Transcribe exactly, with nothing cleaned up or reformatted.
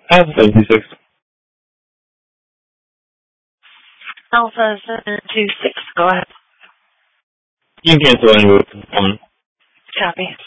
Alpha seventy-six. Alpha seven two six, go ahead. You can cancel any move. One. Copy.